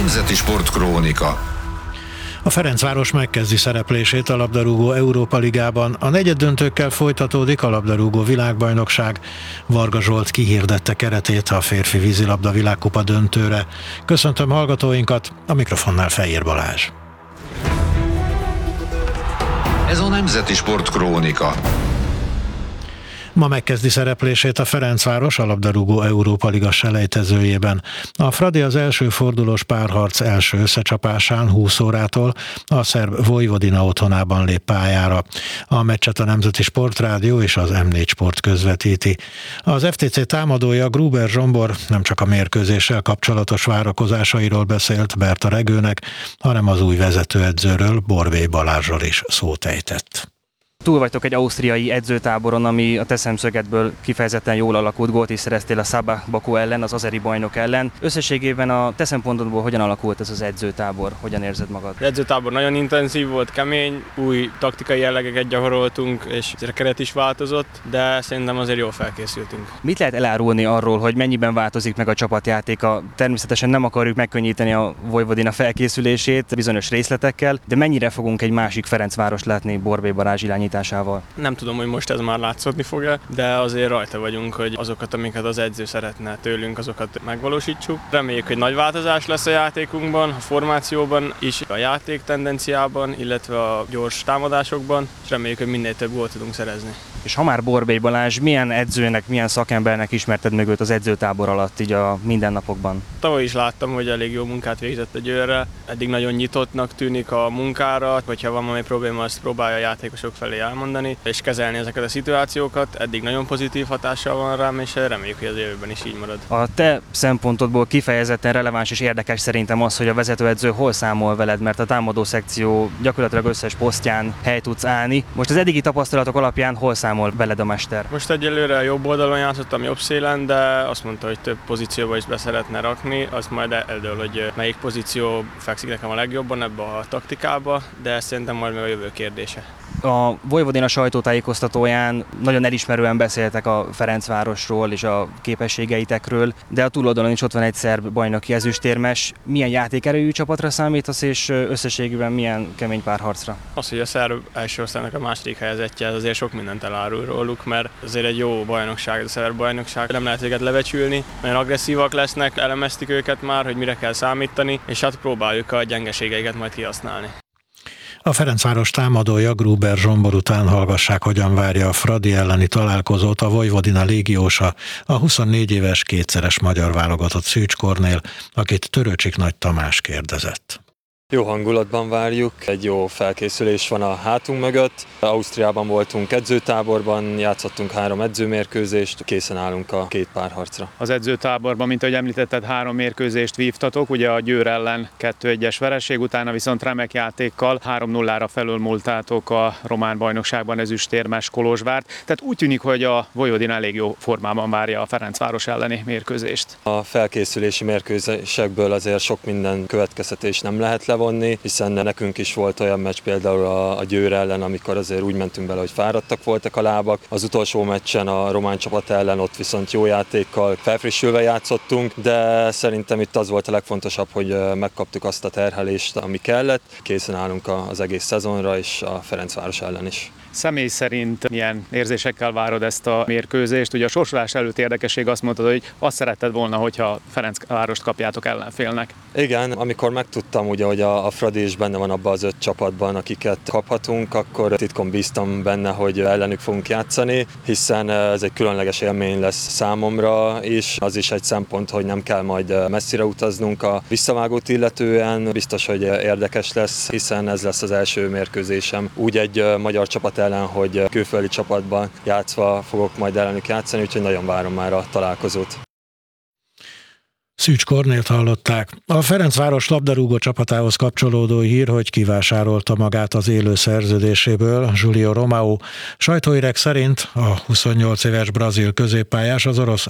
Nemzeti Sportkrónika. A Ferencváros megkezdi szereplését a labdarúgó Európa Ligában. A negyeddöntőkkel folytatódik a labdarúgó világbajnokság. Varga Zsolt kihirdette keretét a férfi vízilabda világkupa döntőre. Köszöntöm hallgatóinkat, a mikrofonnál Fejér Balázs. Ez a Nemzeti Sportkrónika. Ma megkezdi szereplését a Ferencváros a labdarúgó Európa Liga selejtezőjében. A Fradi az első fordulós párharc első összecsapásán 20 órától a szerb Vojvodina otthonában lép pályára. A meccset a Nemzeti Sportrádió és az M4 Sport közvetíti. Az FTC támadója Gruber Zsombor nem csak a mérkőzéssel kapcsolatos várakozásairól beszélt Berta Regőnek, hanem az új vezetőedzőről, Borbély Balázsról is szót ejtett. Túl vagytok egy ausztriai edzőtáboron, ami a te szemszögedből kifejezetten jól alakult, gólt is szereztél a Sabah Baku ellen, az azeri bajnok ellen. Összességében a te szempontodból hogyan alakult ez az edzőtábor? Hogyan érzed magad? Az edzőtábor nagyon intenzív volt, kemény, új taktikai jellegeket gyakoroltunk, és a keret is változott, de szerintem azért jól felkészültünk. Mit lehet elárulni arról, hogy mennyiben változik meg a csapatjátéka? Természetesen nem akarjuk megkönnyíteni a Vojvodina felkészülését bizonyos részletekkel, de mennyire fogunk egy másik Ferencváros látni Borbély Balázs irányításával? Nem tudom, hogy most ez már látszódni fog-e, de azért rajta vagyunk, hogy azokat, amiket az edző szeretne tőlünk, azokat megvalósítsuk. Reméljük, hogy nagy változás lesz a játékunkban, a formációban is, a játék tendenciában, illetve a gyors támadásokban, és reméljük, hogy minél több gólt tudunk szerezni. És ha már Borbély Balázs, milyen edzőnek, milyen szakembernek ismerted meg őt az edzőtábor alatt, így a mindennapokban? Tavaly is láttam, hogy elég jó munkát végzett egy őrre, eddig nagyon nyitottnak tűnik a munkára, hogyha van valami probléma, azt próbálja a játékosok felé elmondani, és kezelni ezeket a szituációkat. Eddig nagyon pozitív hatással van rám, és reméljük, hogy az jövőben is így marad. A te szempontodból kifejezetten releváns és érdekes szerintem az, hogy a vezetőedző hol számol veled, mert a támadó szekció gyakorlatilag összes posztján hely tudsz állni. Most az eddigi tapasztalatok alapján hol számol veled a mester? Most egyelőre a jobb oldalon játszottam, jobb szélen, de azt mondta, hogy több pozícióba is be szeretne rakni, azt majd eldől, hogy melyik pozíció fekszik nekem a legjobban ebbe a taktikába, de szerintem majd meg a jövő kérdése. A Vojvodina sajtótájékoztatóján nagyon elismerően beszéltek a Ferencvárosról és a képességeitekről, de a túloldalon is ott van egy szerb bajnoki ezüstérmes. Milyen játékerejű csapatra számítasz, és összességében milyen kemény párharcra? Az, hogy a szerb első osztálynak a második helyezettje, ez azért sok mindent elárul róluk, mert azért egy jó bajnokság, a szerb bajnokság, nem lehet őket lebecsülni, nagyon agresszívak lesznek, elemeztik őket már, hogy mire kell számítani, és hát próbáljuk a gyengeségeiket majd kihasználni. A Ferencváros támadója Gruber Zsombor után hallgassák, hogyan várja a Fradi elleni találkozót a Vojvodina légiósa, a 24 éves kétszeres magyar válogatott Szűcs Kornél, akit Törőcsik Nagy Tamás kérdezett. Jó hangulatban várjuk, egy jó felkészülés van a hátunk mögött. Ausztriában voltunk edzőtáborban, játszottunk 3 edzőmérkőzést, készen állunk a 2 párharcra. Az edzőtáborban, mint ahogy említetted, 3 mérkőzést vívtatok, ugye a Győr ellen 2-1-es vereség, utána viszont remek játékkal 3-0-ra felülmúltátok a román bajnokságban ezüstérmes Kolozsvárt. Tehát úgy tűnik, hogy a Vojvodina elég jó formában várja a Ferencváros elleni mérkőzést. A felkészülési mérkőzésekből azért sok minden következtetés nem lehet levonni, hiszen nekünk is volt olyan meccs például a Győr ellen, amikor azért úgy mentünk bele, hogy fáradtak voltak a lábak. Az utolsó meccsen a román csapat ellen ott viszont jó játékkal felfrissülve játszottunk, de szerintem itt az volt a legfontosabb, hogy megkaptuk azt a terhelést, ami kellett. Készen állunk az egész szezonra és a Ferencváros ellen is. Személy szerint milyen érzésekkel várod ezt a mérkőzést? Ugye a sorsolás előtt érdekesség, azt mondtad, hogy azt szeretted volna, hogyha Ferencvárost kapjátok ellenfélnek. Igen, amikor megtudtam, ugye, hogy a Fradi is benne van abban az 5 csapatban, akiket kaphatunk, akkor titkon bíztam benne, hogy ellenük fogunk játszani, hiszen ez egy különleges élmény lesz számomra, és az is egy szempont, hogy nem kell majd messzire utaznunk a visszavágót illetően. Biztos, hogy érdekes lesz, hiszen ez lesz az első mérkőzésem úgy egy magyar csapat ellen, hogy külföldi csapatban játszva fogok majd ellenük játszani, úgyhogy nagyon várom már a találkozót. Szűcs Kornélt hallották. A Ferencváros labdarúgó csapatához kapcsolódó hír, hogy kivásárolta magát az élő szerződéséből Julio Romao. Sajtóhírek szerint a 28 éves brazil középpályás az orosz